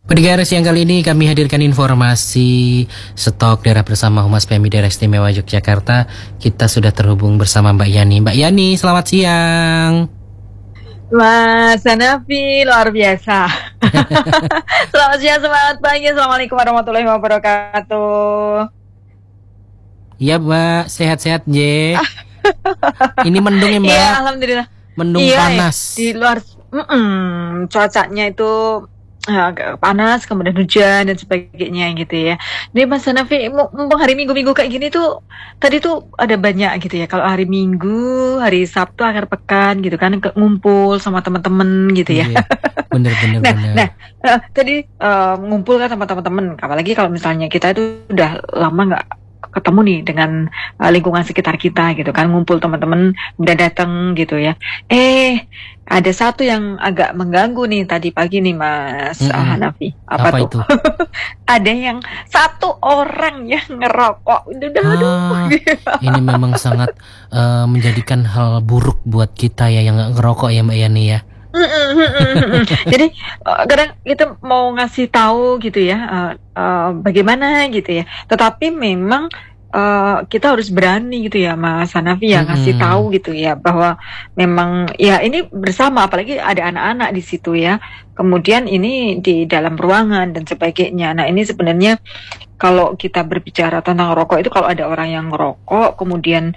Pendengar, siang kali ini kami hadirkan informasi stok darah bersama Humas PMI Daerah Istimewa Yogyakarta. Kita sudah terhubung bersama Mbak Yani. Mbak Yani, selamat siang. Mas Hanafi, luar biasa. Selamat siang, selamat pagi. Assalamualaikum warahmatullahi wabarakatuh. Iya Mbak, sehat-sehat J. Ini mendung ya Mbak? Iya, alhamdulillah. Mendung Iya, panas. di luar cuacanya itu agak panas, kemudian hujan dan sebagainya gitu ya. Ini Mas Hanafi, mumpung hari Minggu-Minggu kayak gini tuh, tadi tuh ada banyak gitu ya. Kalau hari Minggu, hari Sabtu akhir pekan gitu kan, ngumpul sama teman-teman gitu ya. Iya, bener. Tadi ngumpul kan sama teman-teman. Apalagi kalau misalnya kita itu udah lama nggak ketemu nih dengan lingkungan sekitar kita gitu kan, ngumpul teman-teman udah datang gitu ya. Ada satu yang agak mengganggu nih tadi pagi nih Mas Hanafi. Apa itu? Ada yang satu orang yang ngerokok. Ini memang sangat menjadikan hal buruk buat kita ya yang nggak ngerokok ya Mbak Yani ya. Jadi kadang kita mau ngasih tahu gitu ya, bagaimana gitu ya. Tetapi memang kita harus berani gitu ya Mas Hanafi ya, ngasih tahu gitu ya bahwa memang ya ini bersama, apalagi ada anak-anak di situ ya. Kemudian ini di dalam ruangan dan sebagainya. Nah ini sebenarnya kalau kita berbicara tentang rokok itu, kalau ada orang yang ngerokok kemudian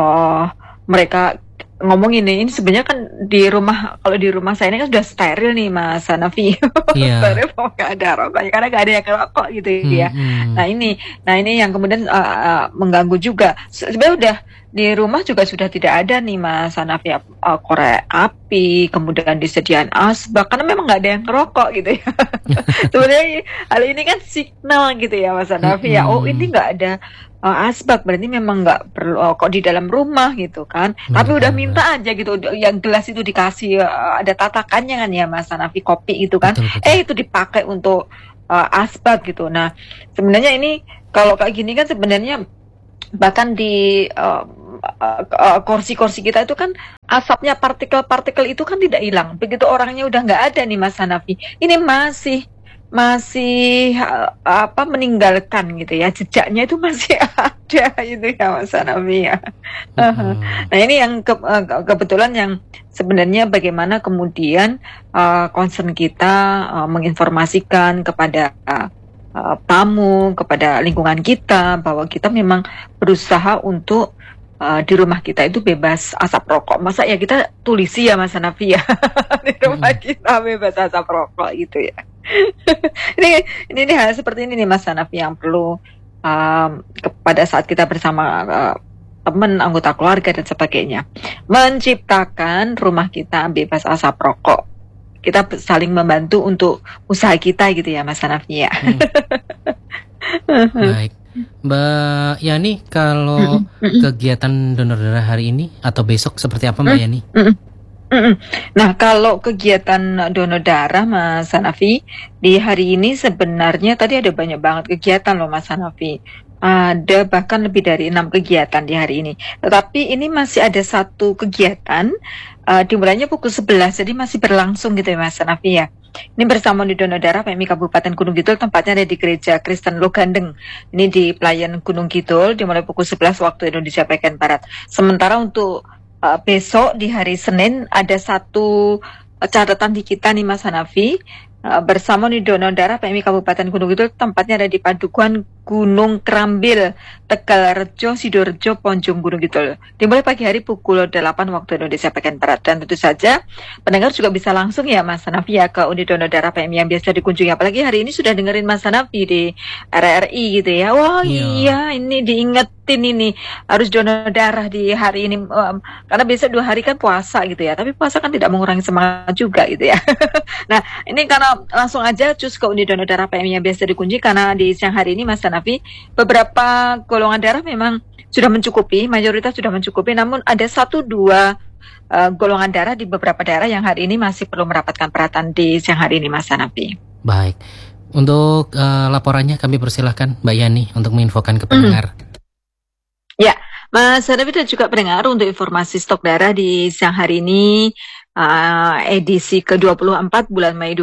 mereka ngomong ini sebenarnya kan di rumah, kalau di rumah saya ini kan sudah steril nih Mas Hanafi. Iya. Steril, nggak ada rokoknya karena nggak ada yang ngerokok gitu ya. Nah ini yang kemudian mengganggu juga. Sebenarnya udah di rumah juga sudah tidak ada nih Mas Hanafi korek api, kemudian disediakan asbak karena memang nggak ada yang ngerokok gitu ya. Sebenarnya hal ini kan signal gitu ya Mas Hanafi ya. Oh ini nggak ada asbak, berarti memang nggak perlu kok di dalam rumah gitu kan. Tapi udah minta aja gitu, yang gelas itu dikasih ada tatakannya kan ya Mas Hanafi, kopi itu kan. Betul. Itu dipakai untuk asbak gitu. Nah sebenarnya ini kalau kayak gini kan sebenarnya bahkan di kursi-kursi kita itu kan asapnya, partikel-partikel itu kan tidak hilang. Begitu orangnya udah nggak ada nih Mas Hanafi, ini masih meninggalkan gitu ya, jejaknya itu masih ada gitu ya Mas Hanafi ya. Nah ini yang kebetulan yang sebenarnya bagaimana kemudian concern kita menginformasikan kepada tamu, kepada lingkungan kita bahwa kita memang berusaha untuk di rumah kita itu bebas asap rokok. Masa ya kita tulisi ya Mas Hanafi ya di rumah kita bebas asap rokok gitu ya. ini hal seperti ini nih Mas Hanafi yang perlu pada saat kita bersama teman, anggota keluarga dan sebagainya, menciptakan rumah kita bebas asap rokok. Kita saling membantu untuk usaha kita gitu ya Mas Hanafi ya. Baik Mbak Yani, kalau kegiatan donor darah hari ini atau besok seperti apa Mbak Yani? Nah kalau kegiatan donor darah Mas Hanafi di hari ini sebenarnya tadi ada banyak banget kegiatan loh Mas Hanafi. Ada bahkan lebih dari 6 kegiatan di hari ini. Tetapi ini masih ada satu kegiatan dimulainya pukul 11, jadi masih berlangsung gitu ya Mas Hanafi ya. Ini bersama di donor darah PMI Kabupaten Gunung Kidul, tempatnya ada di Gereja Kristen Logandeng. Ini di Pelayan Gunung Kidul, dimulai pukul 11 waktu Indonesia bagian Barat. Sementara untuk besok di hari Senin ada satu catatan di kita nih Mas Hanafi, bersama di donor darah PMI Kabupaten Gunung Kidul, tempatnya ada di Padukuhan Gunung Krambil, Tegalrejo, Sidoarjo, Ponjong, Gunung Kidul. Dimulai pagi hari pukul 8 waktu Indonesia bagian Barat. Dan tentu saja pendengar juga bisa langsung ya Mas Hanafi ya ke unit donor darah PMI yang biasa dikunjungi. Apalagi hari ini sudah dengerin Mas Hanafi di RRI gitu ya. Wah iya ini diingetin ini harus donor darah di hari ini, karena biasa 2 hari kan puasa gitu ya. Tapi puasa kan tidak mengurangi semangat juga gitu ya. Nah ini karena langsung aja cus ke unit donor darah PMI yang biasa dikunjungi, karena di siang hari ini Mas Hanafi beberapa golongan darah memang sudah mencukupi, mayoritas sudah mencukupi, namun ada 1-2 golongan darah di beberapa daerah yang hari ini masih perlu mendapatkan perhatian di siang hari ini Mas Hanafi. Baik, untuk laporannya kami persilahkan Mbak Yani untuk menginfokan ke pendengar. Ya Mas Hanafi dan juga pendengar, untuk informasi stok darah di siang hari ini edisi ke-24 bulan Mei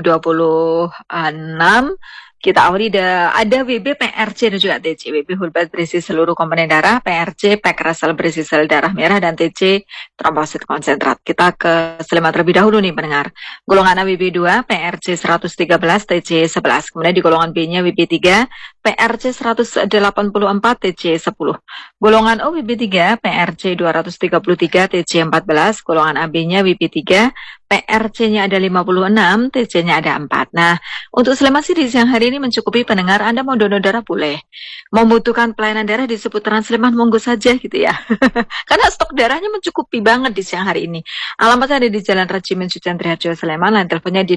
2026. Kita awali ada WB, PRC dan juga TC. WB whole blood berisi seluruh komponen darah, PRC packed sel berisi sel darah merah, dan TC trombosit konsentrat. Kita ke seleman terlebih dahulu nih pendengar. Golongan A WB 2, PRC 113, TC 11. Kemudian di golongan B-nya WB 3, PRC 184, TC 10. Golongan O WB 3, PRC 233, TC 14. Golongan AB-nya WB 3, PRC-nya ada 56, TC-nya ada 4. Nah, untuk Sleman sih di siang hari ini mencukupi pendengar. Anda mau donor darah boleh. Membutuhkan pelayanan darah di seputaran Sleman, monggo saja gitu ya. Karena stok darahnya mencukupi banget di siang hari ini. Alamatnya ada di Jalan Rajimin Sucian Triharjo Sleman, line teleponnya di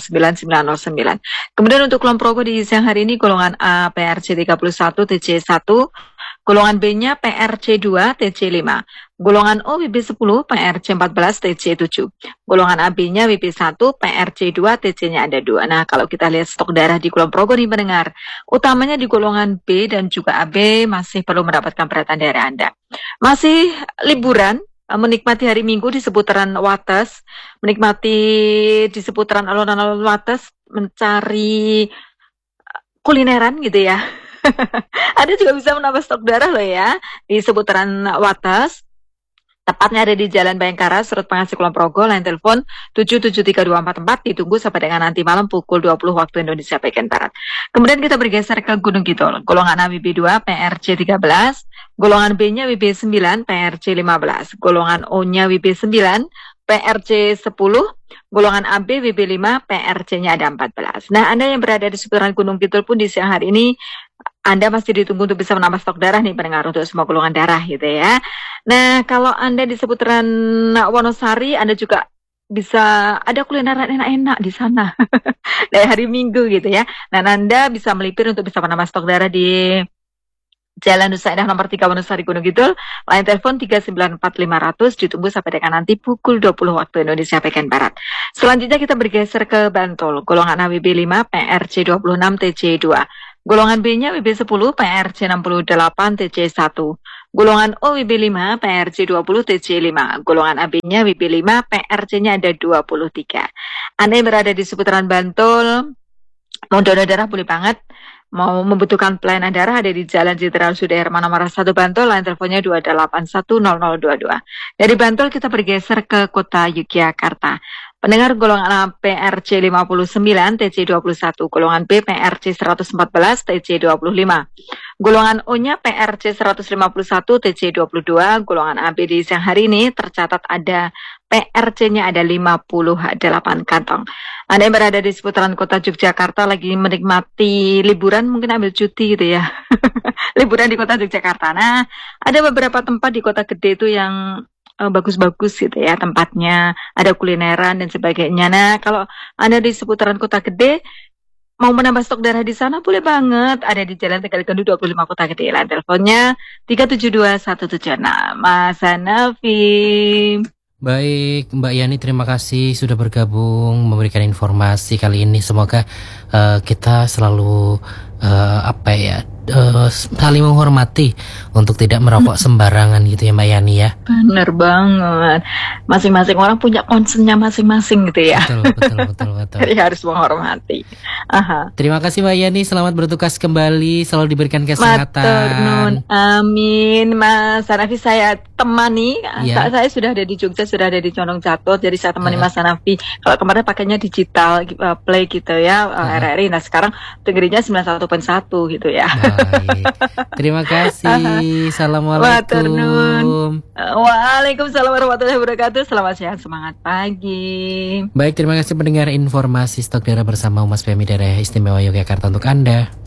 869909. Kemudian untuk Kulon Progo di siang hari ini golongan A PRC 31, TC 1. Golongan B-nya PRC 2, TC 5. Golongan O WB 10, PRC 14, TC 7. Golongan AB-nya WB 1, PRC 2, TC-nya ada 2. Nah, kalau kita lihat stok darah di Kulon Progo nih pendengar, utamanya di golongan B dan juga AB masih perlu mendapatkan perhatian darah Anda. Masih liburan, menikmati hari Minggu di seputaran Wates, menikmati di seputaran alun-alun Wates, mencari kulineran gitu ya. Anda juga bisa menambah stok darah loh ya di seputaran Wates. Tepatnya ada di Jalan Bayangkara, Surut Pengasih Kulon Progo, line telepon 773244, ditunggu sampai dengan nanti malam pukul 20 waktu Indonesia bagian Barat. Kemudian kita bergeser ke Gunung Kidul, golongan A WB 2, PRC 13, golongan B-nya WB 9, PRC 15, golongan O-nya WB 9, PRC 10, golongan AB WB 5, PRC-nya ada 14. Nah, Anda yang berada di seputaran Gunung Kidul pun di siang hari ini Anda masih ditunggu untuk bisa menambah stok darah nih pendengar untuk semua golongan darah gitu ya. Nah, kalau Anda di seputaran Wonosari, Anda juga bisa ada kulineran enak-enak di sana. Dari hari Minggu gitu ya. Nah, Anda bisa melipir untuk bisa menambah stok darah di Jalan Nusa Indah nomor 3 Wonosari Gunung Kidul, line telepon 394500, ditunggu sampai dengan nanti pukul 20 waktu Indonesia bagian Barat. Selanjutnya kita bergeser ke Bantul, golongan AWB 5, PRC 26, TC 2. Golongan B-nya WB 10, PRC 68, TC 1. Golongan O WB 5, PRC 20, TC 5. Golongan AB-nya WB 5, PRC-nya ada 23. Anda yang berada di seputaran Bantul, mau donor darah boleh banget. Mau membutuhkan pelayanan darah ada di Jalan Jenderal Sudirman nomor 1 Bantul, line teleponnya 2810022. Dari Bantul kita bergeser ke kota Yogyakarta. Pendengar golongan A PRC 59, TC 21, golongan B PRC 114, TC 25. Golongan O-nya PRC 151, TC 22, golongan AB di siang hari ini tercatat ada PRC-nya ada 58 kantong. Anda yang berada di seputaran kota Yogyakarta lagi menikmati liburan, mungkin ambil cuti gitu ya. Liburan di kota Yogyakarta. Nah, ada beberapa tempat di kota gede itu yang bagus-bagus gitu ya tempatnya, ada kulineran dan sebagainya. Nah, kalau Anda di seputaran kota gede mau menambah stok darah di sana boleh banget. Ada di Jalan Tegalega 25 Kota Gede. Line teleponnya 372176. Mas Hanafi. Baik, Mbak Yani, terima kasih sudah bergabung memberikan informasi kali ini. Semoga kita selalu saling menghormati untuk tidak merokok sembarangan gitu ya Mbak Yani ya. Bener banget. Masing-masing orang punya concernnya masing-masing gitu ya. Betul. Jadi harus menghormati. Aha. Terima kasih Mbak Yani, selamat bertugas kembali, selalu diberikan kesehatan. Matur nuwun. Amin. Mas Hanafi saya temani. Ya. Saya sudah ada di Jogja, sudah ada di Condong Catur, jadi saya temani Mas Hanafi. Kalau kemarin pakainya digital play gitu ya, RRI. Nah sekarang dengerinnya 91.1 gitu ya. Baik. Terima kasih. Assalamualaikum. Waalaikumsalam warahmatullahi wabarakatuh. Selamat siang, semangat pagi. Baik, terima kasih pendengar informasi stok darah bersama Humas PMI Daerah Istimewa Yogyakarta untuk Anda.